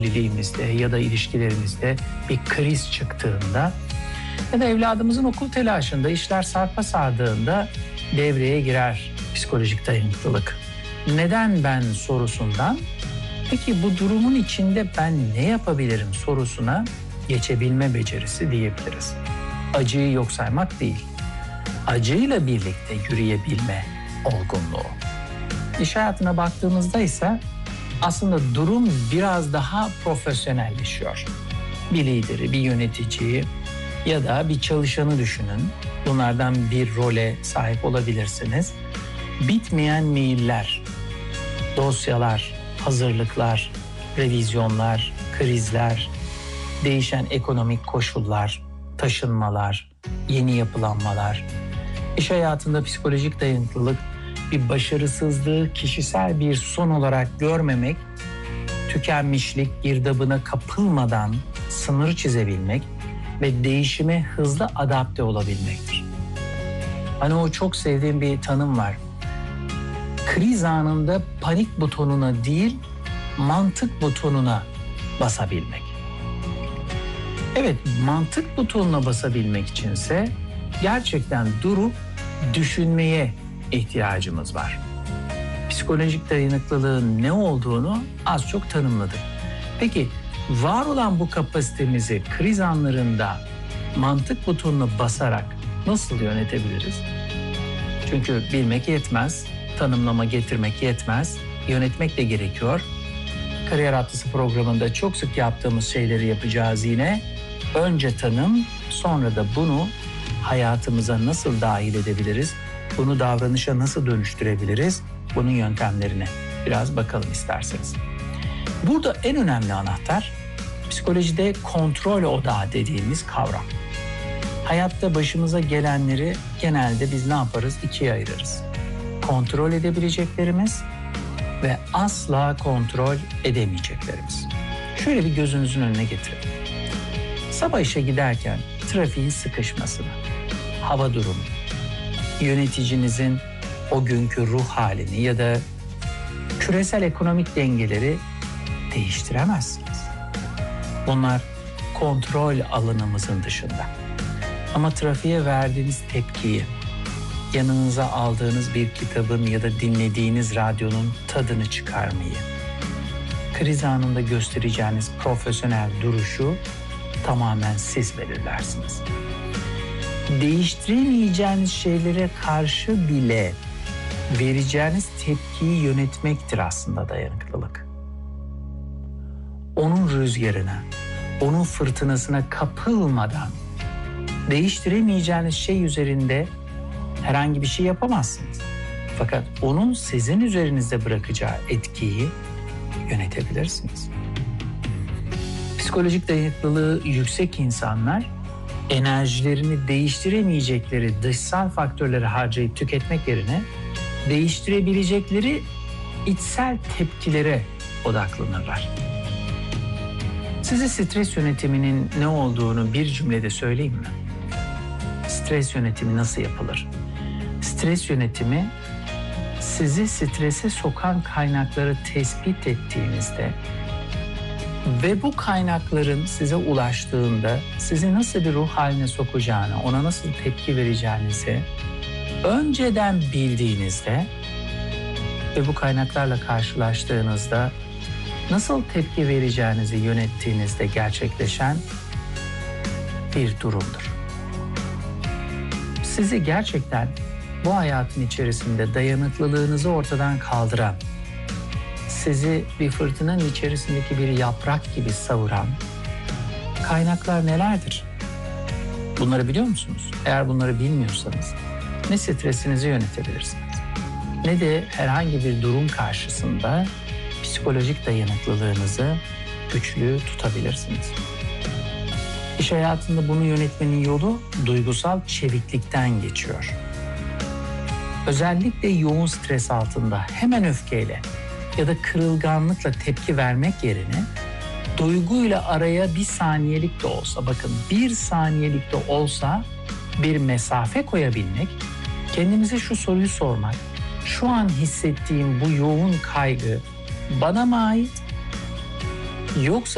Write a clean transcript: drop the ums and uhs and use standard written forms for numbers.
evliliğimizde ya da ilişkilerimizde bir kriz çıktığında ya da evladımızın okul telaşında işler sarpa sardığında devreye girer psikolojik dayanıklılık. Neden ben sorusundan, peki bu durumun içinde ben ne yapabilirim sorusuna geçebilme becerisi diyebiliriz. Acıyı yok saymak değil, acıyla birlikte yürüyebilme olgunluğu. İş hayatına baktığımızda ise aslında durum biraz daha profesyonelleşiyor. Bir lideri, bir yöneticiyi ya da bir çalışanı düşünün. Bunlardan bir role sahip olabilirsiniz. Bitmeyen mailler, dosyalar, hazırlıklar, revizyonlar, krizler, değişen ekonomik koşullar, taşınmalar, yeni yapılanmalar. İş hayatında psikolojik dayanıklılık bir başarısızlığı kişisel bir son olarak görmemek, tükenmişlik girdabına kapılmadan sınır çizebilmek ve değişime hızlı adapte olabilmektir. Hani o çok sevdiğim bir tanım var. Kriz anında panik butonuna değil, mantık butonuna basabilmek. Evet, mantık butonuna basabilmek içinse gerçekten durup düşünmeye ihtiyacımız var. Psikolojik dayanıklılığın ne olduğunu az çok tanımladık. Peki var olan bu kapasitemizi kriz anlarında mantık butonuna basarak nasıl yönetebiliriz? Çünkü bilmek yetmez, tanımlama getirmek yetmez, yönetmek de gerekiyor. Kariyer Atlası programında çok sık yaptığımız şeyleri yapacağız yine. Önce tanım, sonra da bunu hayatımıza nasıl dahil edebiliriz? Bunu davranışa nasıl dönüştürebiliriz? Bunun yöntemlerine biraz bakalım isterseniz. Burada en önemli anahtar psikolojide kontrol odağı dediğimiz kavram. Hayatta başımıza gelenleri genelde biz ne yaparız? İkiye ayırırız. Kontrol edebileceklerimiz ve asla kontrol edemeyeceklerimiz. Şöyle bir gözünüzün önüne getirelim. Sabah işe giderken trafiğin sıkışmasını, hava durumu, yöneticinizin o günkü ruh halini ya da küresel ekonomik dengeleri değiştiremezsiniz. Bunlar kontrol alanımızın dışında. Ama trafiğe verdiğiniz tepkiyi, yanınıza aldığınız bir kitabın ya da dinlediğiniz radyonun tadını çıkarmayı, kriz anında göstereceğiniz profesyonel duruşu tamamen siz belirlersiniz. Değiştiremeyeceğiniz şeylere karşı bile vereceğiniz tepkiyi yönetmektir aslında dayanıklılık. Onun rüzgarına, onun fırtınasına kapılmadan değiştiremeyeceğiniz şey üzerinde herhangi bir şey yapamazsınız. Fakat onun sizin üzerinizde bırakacağı etkiyi yönetebilirsiniz. Psikolojik dayanıklılığı yüksek insanlar enerjilerini değiştiremeyecekleri dışsal faktörleri harcayıp tüketmek yerine değiştirebilecekleri içsel tepkilere odaklanırlar. Size stres yönetiminin ne olduğunu bir cümlede söyleyeyim mi? Stres yönetimi nasıl yapılır? Stres yönetimi sizi strese sokan kaynakları tespit ettiğinizde ve bu kaynakların size ulaştığında sizi nasıl bir ruh haline sokacağını, ona nasıl tepki vereceğinizi önceden bildiğinizde ve bu kaynaklarla karşılaştığınızda nasıl tepki vereceğinizi yönettiğinizde gerçekleşen bir durumdur. Sizi gerçekten bu hayatın içerisinde dayanıklılığınızı ortadan kaldıran, sizi bir fırtınanın içerisindeki bir yaprak gibi savuran kaynaklar nelerdir? Bunları biliyor musunuz? Eğer bunları bilmiyorsanız ne stresinizi yönetebilirsiniz, ne de herhangi bir durum karşısında psikolojik dayanıklılığınızı güçlü tutabilirsiniz. İş hayatında bunu yönetmenin yolu duygusal çeviklikten geçiyor. Özellikle yoğun stres altında hemen öfkeyle ya da kırılganlıkla tepki vermek yerine duyguyla araya bir saniyelik de olsa, bakın bir saniyelik de olsa bir mesafe koyabilmek, kendimize şu soruyu sormak: şu an hissettiğim bu yoğun kaygı bana mı ait, yoksa